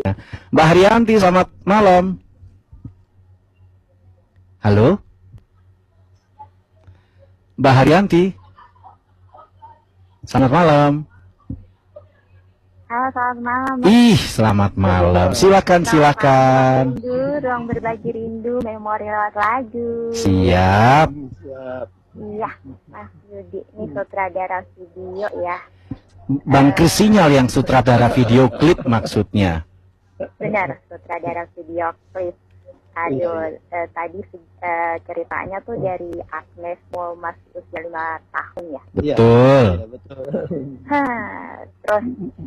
Mbak Haryanti, selamat malam. Halo? Mbak Haryanti, selamat malam. Halo, selamat malam. Selamat malam. Silakan. Ruang berbagi rindu, memori lewat lagu. Siap. Iya, Mas Yudi, ini sutradara video ya. Bang Kris Sinyal yang sutradara video klip maksudnya. Benar, sutradara video klip. Aduh, tadi ceritanya tuh dari Agnes mau masih usia 5 tahun ya. Betul. Terus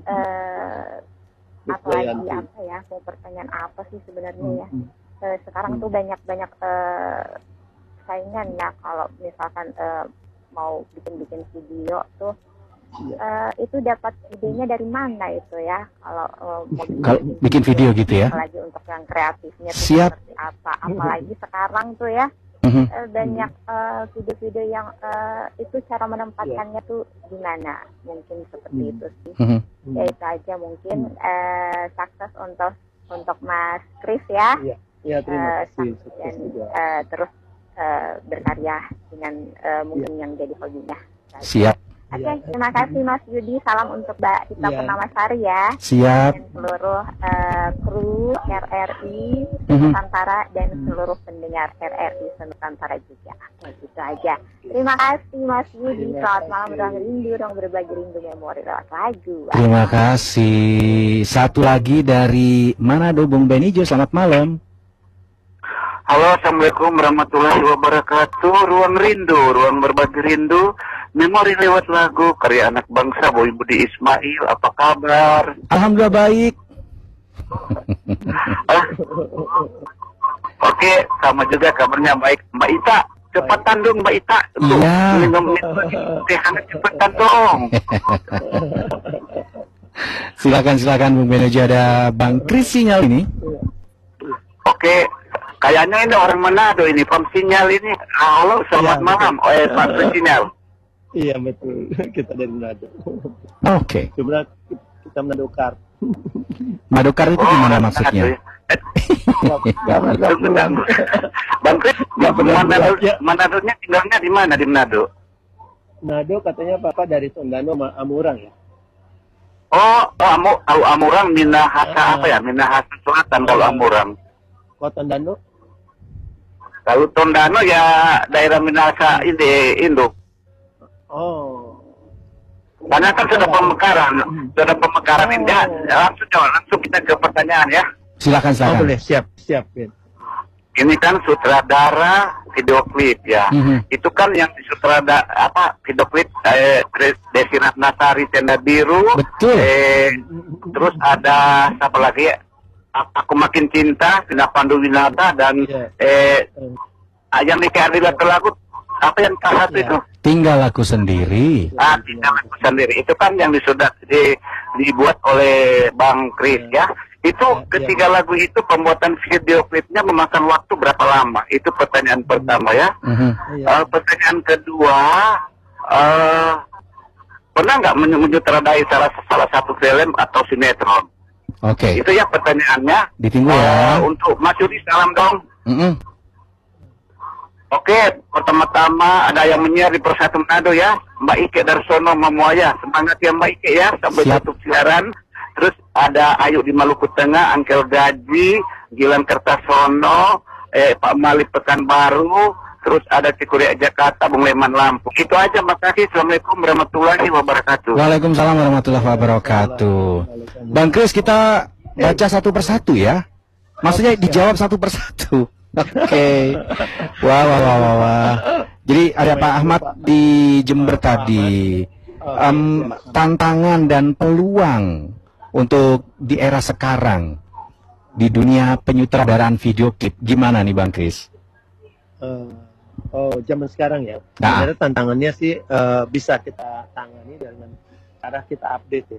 apalagi apa ya? Mau pertanyaan apa sih sebenarnya ya? Sekarang tuh banyak saingan ya kalau misalkan mau bikin video tuh. Itu dapat idenya dari mana itu ya kalau bikin video gitu ya, apalagi untuk yang kreatifnya tuh siap seperti apa, apalagi sekarang tuh ya banyak video-video yang itu cara menempatkannya tuh gimana, mungkin seperti itu sih. Ya itu aja mungkin sukses untuk Mas Kris ya. Ya, terima kasih. Dan terus berkarya dengan mungkin yang jadi hobinya. Siap. Oke, terima kasih Mas Yudi. Salam untuk Mbak Tita Purnamasari ya. Siap. Dan seluruh kru RRI Nusantara dan seluruh pendengar RRI Nusantara juga. Nah, gitu aja. Terima kasih Mas Yudi. Selamat malam, ruang rindu, ruang berbagi rindu memori lewat lagu. Terima kasih. Satu lagi dari Manado, Bung Benijo. Selamat malam. Halo, assalamualaikum warahmatullahi wabarakatuh. Ruang rindu, ruang berbagi rindu, memori lewat lagu, karya anak bangsa Boy Budi Ismail. Apa kabar? Alhamdulillah baik. Oke, sama juga kabarnya baik. Mbak Ita, cepetan dong Mbak Ita. Iya. Cepetan dong. Silakan Bung Benijo, ada Bang Kris Sinyal ini. Oke. Kayaknya ini orang Manado ini, Pak Sinyal ini. Halo, selamat malam. Pak Sinyal. Iya, betul. Kita dari Manado. Oke. Sebenarnya kita Manadokar. Madokar itu gimana maksudnya? Bang Kris, Manadonya tinggalnya di mana di Manado? Manado katanya Bapak dari Tondano sama Amurang ya? Amurang, Minahasa apa ya? Minahasa Selatan kalau Amurang. Kota Tondano? Kalau Tondano ya daerah Minahasa ini induk. Karena kan sudah pemekaran ini. Langsung kita ke pertanyaan ya. Silakan. Boleh, siap. Ini kan sutradara video klip ya. Itu kan yang video klip Desi Ratnasari, Tenda Biru. Betul. Terus ada siapa lagi ya? Aku Makin Cinta, Vina Panduwinata, dan yang nikah ke lagu apa yang satu itu? Tinggal Aku Sendiri. Tinggal Aku Sendiri. Itu kan yang dibuat oleh Bang Kris ya. Itu ketiga lagu itu pembuatan video klipnya memakan waktu berapa lama? Itu pertanyaan pertama ya. Pertanyaan kedua, pernah nggak menyutradarai salah satu film atau sinetron? Oke. Itu ya pertanyaannya. Ditunggu ya. Untuk Mas Yudi, salam dong. Oke, pertama-tama ada yang menyiar di Persatu Manado ya, Mbak Ike Darsono Mamuaya. Semangat ya Mbak Ike ya, sampai tutup siaran. Terus ada Ayu di Maluku Tengah, Angkel Gaji, Gilang Kertasono, Pak Malik Pekanbaru, terus ada Cikuria Jakarta, Bung Leman Lampung. Itu aja, makasih. Assalamualaikum warahmatullahi wabarakatuh. Waalaikumsalam warahmatullahi wabarakatuh. Bang Kris, kita baca satu persatu ya. Maksudnya dijawab satu persatu. Oke. Wah. Jadi ada Pak Ahmad di Jember tadi. Tantangan dan peluang untuk di era sekarang di dunia penyutradaraan video klip gimana nih Bang Kris? Zaman sekarang ya. Sebenarnya tantangannya sih bisa kita tangani dengan cara kita update ya.